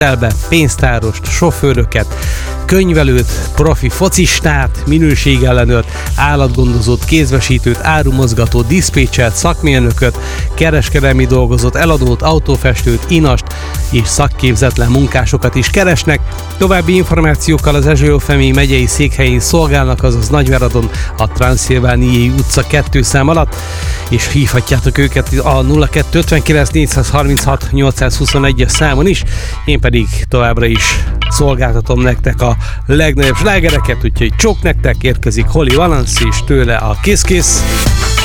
pénztárost, sofőröket, könyvelőt, profi focistát, minőségellenőrt, állatgondozót, kézbesítőt, árumozgatót, diszpécselt, szakmérnököt, kereskedelmi dolgozót, eladót, autófestőt, inast és szakképzetlen munkásokat is keresnek. További információkkal az Erzsébet megyei székhelyén szolgálnak, azaz Nagyváradon a Transzilvániai utca 2 szám alatt, és hívhatjátok őket a 0259 436 821-es számon is. Én pedig továbbra is szolgáltatom nektek a legnagyobb slágereket, úgyhogy csók nektek, érkezik Holly Valance és tőle a Kiss Kiss.